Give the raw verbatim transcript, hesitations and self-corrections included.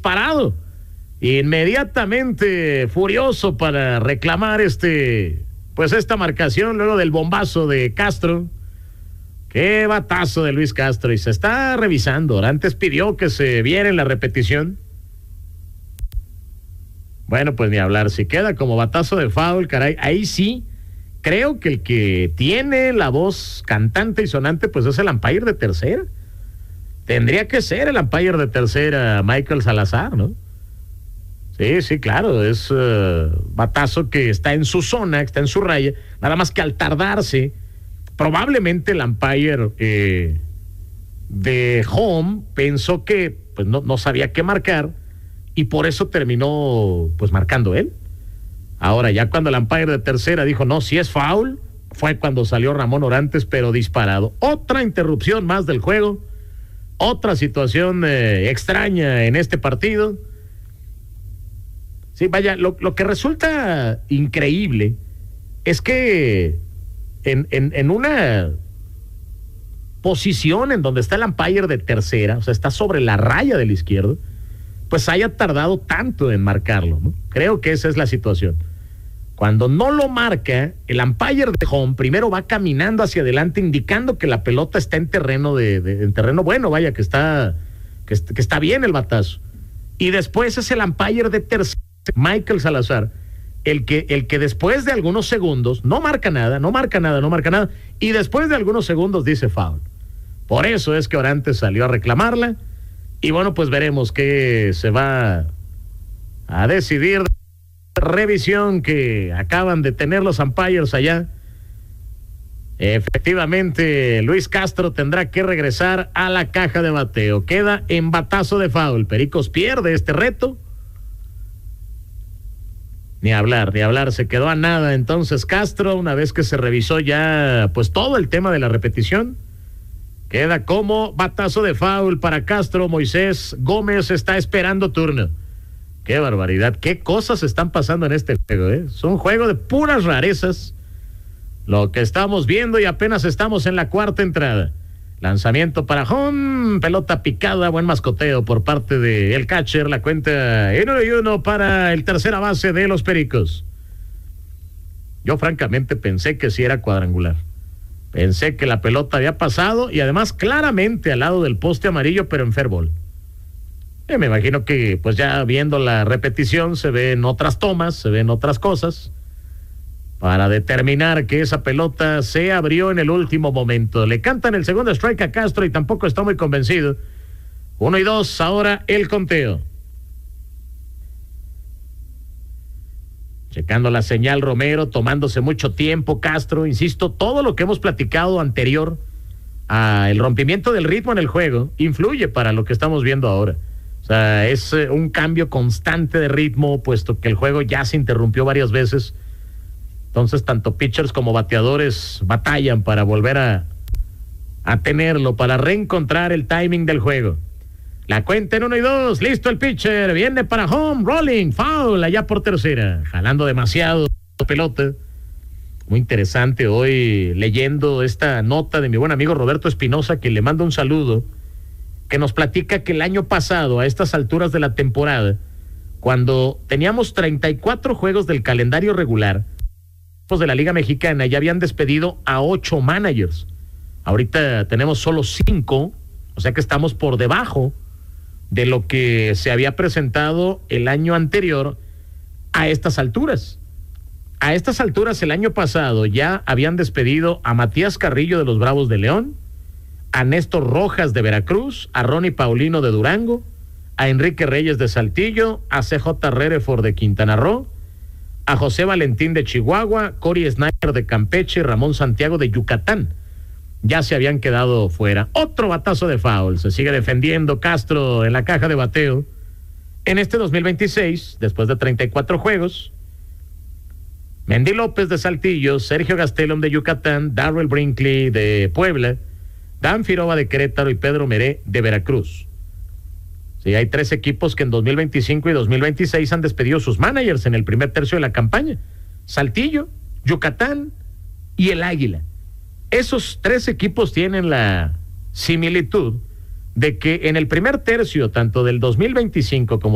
disparado. Inmediatamente furioso para reclamar este, pues esta marcación luego del bombazo de Castro. Qué batazo de Luis Castro, y se está revisando. Antes pidió que se viera en la repetición. Bueno, pues ni hablar, si queda como batazo de foul, caray, ahí sí creo que el que tiene la voz cantante y sonante pues es el umpire de tercera. Tendría que ser el umpire de tercera, Michael Salazar, ¿no? Sí, sí, claro, es uh, batazo que está en su zona, que está en su raya, nada más que al tardarse, probablemente el umpire eh, de home pensó que pues no, no sabía qué marcar y por eso terminó pues marcando él. Ahora, ya cuando el umpire de tercera dijo, no, si es foul, fue cuando salió Ramón Orantes, pero disparado. Otra interrupción más del juego, otra situación eh, extraña en este partido. Sí, vaya, lo, lo que resulta increíble es que en, en, en una posición en donde está el umpire de tercera, o sea, está sobre la raya del izquierdo, pues haya tardado tanto en marcarlo, ¿no? Creo que esa es la situación. Cuando no lo marca, el umpire de home primero va caminando hacia adelante indicando que la pelota está en terreno de, de en terreno bueno, vaya, que está, que, que está bien el batazo. Y después es el umpire de tercera, Michael Salazar, el que, el que después de algunos segundos no marca nada, no marca nada, no marca nada, y después de algunos segundos dice foul. Por eso es que Orantes salió a reclamarla, y bueno, pues veremos qué se va a decidir de la revisión que acaban de tener los umpires allá. Efectivamente, Luis Castro tendrá que regresar a la caja de bateo. Queda en batazo de foul. Pericos pierde este reto. Ni hablar, ni hablar, se quedó a nada entonces Castro, una vez que se revisó ya pues todo el tema de la repetición. Queda como batazo de foul para Castro. Moisés Gómez está esperando turno. Qué barbaridad, qué cosas están pasando en este juego, ¿eh? Es un juego de puras rarezas lo que estamos viendo, y apenas estamos en la cuarta entrada. Lanzamiento para home, pelota picada, buen mascoteo por parte del catcher. La cuenta en uno y uno para el tercera base de los Pericos. Yo francamente pensé que sí era cuadrangular. Pensé que la pelota había pasado y además claramente al lado del poste amarillo, pero en fair ball. Eh, me imagino que pues ya viendo la repetición se ven otras tomas, se ven otras cosas para determinar que esa pelota se abrió en el último momento. Le cantan el segundo strike a Castro y tampoco está muy convencido. Uno y dos, ahora el conteo. Checando la señal Romero, tomándose mucho tiempo Castro, insisto, todo lo que hemos platicado anterior a el rompimiento del ritmo en el juego influye para lo que estamos viendo ahora. O sea, es eh, un cambio constante de ritmo, puesto que el juego ya se interrumpió varias veces. Entonces, tanto pitchers como bateadores batallan para volver a, a tenerlo, para reencontrar el timing del juego. La cuenta en uno y dos, listo el pitcher, viene para home, rolling, foul, allá por tercera, jalando demasiado pelota. Muy interesante hoy leyendo esta nota de mi buen amigo Roberto Espinosa, que le mando un saludo, que nos platica que el año pasado, a estas alturas de la temporada, cuando teníamos treinta y cuatro juegos del calendario regular, de la Liga Mexicana ya habían despedido a ocho managers. Ahorita tenemos solo cinco, o sea que estamos por debajo de lo que se había presentado el año anterior a estas alturas. A estas alturas el año pasado ya habían despedido a Matías Carrillo de los Bravos de León, a Néstor Rojas de Veracruz, a Ronnie Paulino de Durango, a Enrique Reyes de Saltillo, a C J Rereford de Quintana Roo, a José Valentín de Chihuahua, Cory Snyder de Campeche, Ramón Santiago de Yucatán. Ya se habían quedado fuera. Otro batazo de foul. Se sigue defendiendo Castro en la caja de bateo. En este dos mil veintiséis, después de treinta y cuatro juegos, Mendy López de Saltillo, Sergio Gastelum de Yucatán, Darrell Brinkley de Puebla, Dan Firoba de Querétaro y Pedro Meré de Veracruz. Sí, hay tres equipos que en dos mil veinticinco y dos mil veintiséis han despedido sus managers en el primer tercio de la campaña. Saltillo, Yucatán y el Águila. Esos tres equipos tienen la similitud de que en el primer tercio, tanto del dos mil veinticinco como